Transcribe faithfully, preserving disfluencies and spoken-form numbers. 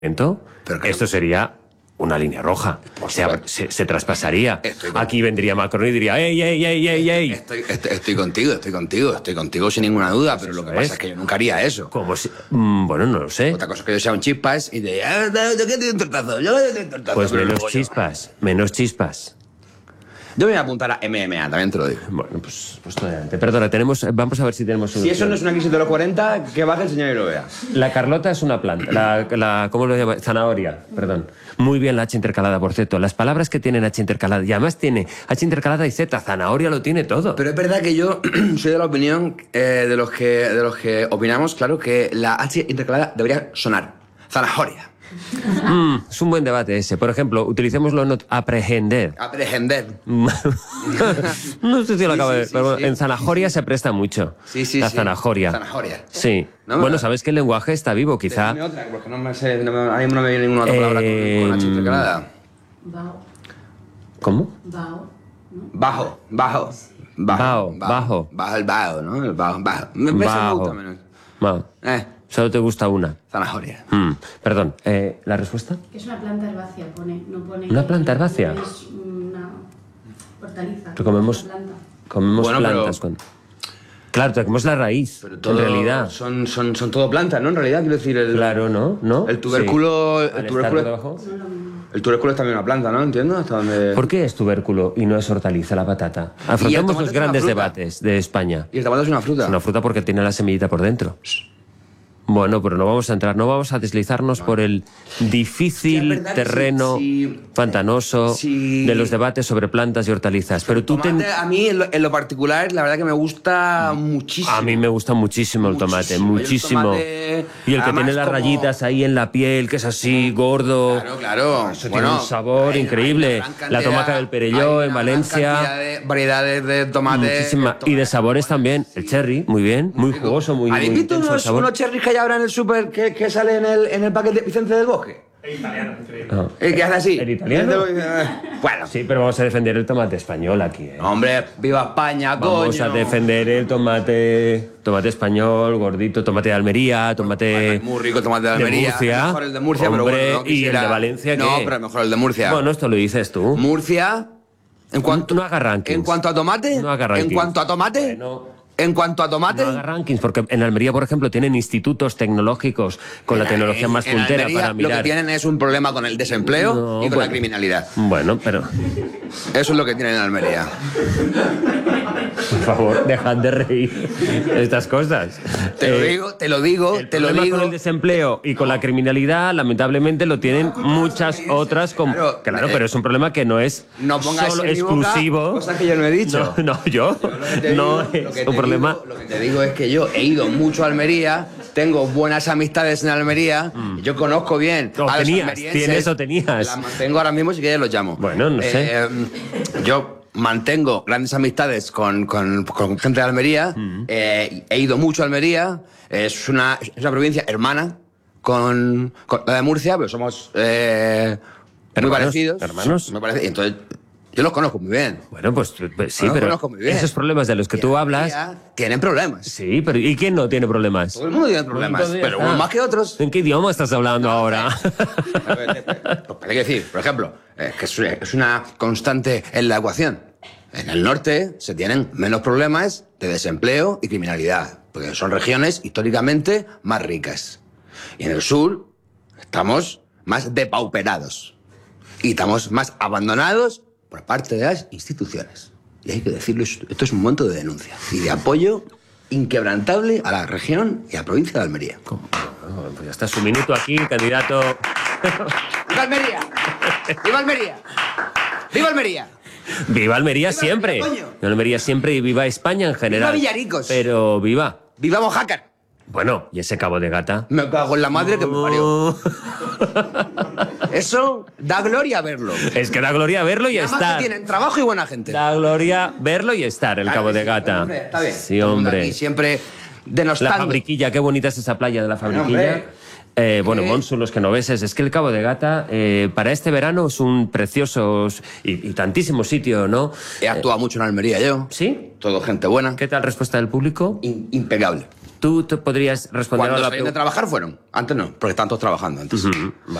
esto sería una línea roja. Se, se, se traspasaría. Aquí vendría Macron y diría, ¡ey, ey, ey, ey, ey! Estoy, estoy, estoy contigo, estoy contigo, estoy contigo sin ninguna duda, pero lo que pasa es que yo nunca haría eso. Como si... mm, bueno, no lo sé. Otra cosa es que yo sea un chispas y de... Ah, ¿yo qué te un tortazo? Yo qué te un tortazo. Pues menos chispas, menos chispas. Yo me voy a apuntar a M M A, también te lo digo. Bueno, pues, pues adelante. Perdona, tenemos, vamos a ver si tenemos... Si eso no es una crisis de los cuarenta, que baje el señor y lo vea. La Carlota es una planta. La, la, ¿Cómo lo llama? Zanahoria, perdón. Muy bien la H intercalada, por cierto. Las palabras que tienen H intercalada, y además tiene H intercalada y Z, zanahoria lo tiene todo. Pero es verdad que yo soy de la opinión eh, de, los que, de los que opinamos, claro, que la H intercalada debería sonar. Zanahoria. Mm, es un buen debate ese. Por ejemplo, utilicémoslo en aprehender. Aprehender. No sé si lo acabo de ver, sí, pero sí. en zanahoria se presta mucho. Sí, sí, la sí. zanahoria. Zanahoria. Sí. No, bueno, no. sabes que el lenguaje está vivo, quizá. Dime otra, porque no me sé, no me, a mí no me viene ninguna otra palabra Eh, con, con H intercalada. Bao. ¿Cómo? Bao. ¿no? Bajo, bajo. Bajo, bajo. Bajo el bajo, ¿no? El bajo, bajo. Me, me Bajo. gusta menos. Bajo. Eh, Solo te gusta una. zanahoria. Mm, perdón, eh, ¿la respuesta? Que es una planta herbácea, pone. No pone ¿Una planta herbácea? No es una hortaliza. Pero comemos, es una planta. comemos Bueno, plantas. pero- Cuando... Claro, te comemos la raíz, Pero todo, en realidad. Son, son, son todo plantas, ¿no? En realidad, quiero decir, el, Claro, ¿no? ¿No? el tubérculo... Sí. El, Al tubérculo estar debajo. No es lo mismo. el tubérculo es también una planta, ¿no? Entiendo hasta dónde... ¿Por qué es tubérculo y no es hortaliza la patata? Afrontemos tomate los es una grandes fruta. debates de España. Y el tomate es una fruta. Es una fruta porque tiene la semillita por dentro. Bueno, pero no vamos a entrar, no vamos a deslizarnos por el Sí, difícil es verdad que terreno sí, sí. pantanoso Sí. de los debates sobre plantas y hortalizas. Pero tú Tomate, ten- a mí, en lo, en lo particular, la verdad que me gusta muchísimo. A mí me gusta muchísimo el tomate, Muchísimo. muchísimo. Yo el tomate, Y el que además, tiene las como- rayitas ahí en la piel, que es así, gordo. Claro, claro. Eso Bueno, tiene un sabor hay- increíble. hay una gran La cantidad- tomaca del Perelló hay en una gran Valencia. cantidad de variedades de tomate. Muchísima. Y de sabores también. El cherry, muy bien, muy jugoso, muy, muy ¿Habéis visto intenso el unos, sabor. unos cherries que hay ahora en el súper que, que sale en el, en el paquete de Vicente del Bosque? Ah. El que hace así. ¿El italiano? Bueno. Sí, pero vamos a defender el tomate español aquí, ¿eh? Hombre, viva España, Vamos coño. a defender el tomate, tomate español, gordito, tomate de Almería, tomate Muy rico el tomate de Almería. Murcia, Es mejor el de Murcia, pero hombre, bueno, no y el quisiera- de Valencia, No, ¿qué? pero mejor el de Murcia. Bueno, esto lo dices tú. Murcia, en cuanto, No haga rankings. en cuanto a tomate, No haga rankings. en cuanto a tomate, Bueno. en cuanto a tomate, No haga rankings, porque en Almería, por ejemplo, tienen institutos tecnológicos con la tecnología más en puntera Almería para mirar. Lo que tienen es un problema con el desempleo No, y con bueno. la criminalidad. Bueno, pero Eso es lo que tienen en Almería. por favor, dejad de reír estas cosas. Te lo Eh, digo, te lo digo, El te lo problema digo. con el desempleo y con la criminalidad, lamentablemente, lo tienen muchas otras. Como... Claro, Claro, eh, pero es un problema que no es No pongas solo en mi boca exclusivo. cosas que yo no he dicho. No, no, yo. Lo que te No digo- lo es que un te problema. digo- lo que te digo es que yo he ido mucho a Almería, tengo buenas amistades en Almería, y yo conozco bien O a los tenías, almerienses. tienes o tenías. Las mantengo ahora mismo, si quieres los llamo. Bueno, no sé. Eh, yo mantengo grandes amistades con, con- con gente de Almería, eh, he ido mucho a Almería, es una, es una provincia hermana con, con la de Murcia, pero somos eh, muy Hermanos, parecidos. hermanos. Me parece, y entonces, yo los conozco muy bien. Bueno, pues, pues sí, Bueno, pero conozco muy bien. esos problemas de los que Y tú en hablas. Almería tienen problemas. Sí, pero ¿y quién no tiene problemas? Todo el mundo tiene problemas, Entonces, pero ah, unos más que otros. ¿En qué idioma estás hablando ahora? A ver, pues, hay que decir, por ejemplo, es que es- es una constante en la ecuación. En el norte se tienen menos problemas de desempleo y criminalidad, porque son regiones históricamente más ricas. Y en el sur estamos más depauperados y estamos más abandonados por parte de las instituciones. Y hay que decirlo, esto es un momento de denuncia y de apoyo inquebrantable a la región y a la provincia de Almería. Bueno, pues ya está su minuto aquí, candidato. ¡Viva Almería! ¡Viva Almería! ¡Viva Almería! Viva Almería Viva siempre. Almería, coño. Viva Almería siempre y viva España en general. Viva Villaricos. Pero viva. ¡Viva Mojácar! Bueno, ¿y ese Cabo de Gata? Me cago en la madre que me parió. Oh. Eso da gloria verlo. Es que da gloria verlo y Además estar. que tienen trabajo y buena gente. Da gloria verlo y estar, el Claro Cabo que de sí, Gata. hombre, está bien. Sí, Todo el mundo hombre. aquí siempre La denostando. Fabriquilla, qué bonita es esa playa de la Fabriquilla. hombre. Eh, bueno, ¿Qué? Monsu, los genoveses, es que el Cabo de Gata eh, para este verano es un precioso y, y tantísimo sitio, ¿no? He actuado mucho en Almería yo. ¿Sí? Todo gente buena. ¿Qué tal respuesta del público? In- impecable. Tú te podrías responder Cuando a la salían de pregunta. trabajar fueron. Antes no, porque están todos trabajando antes.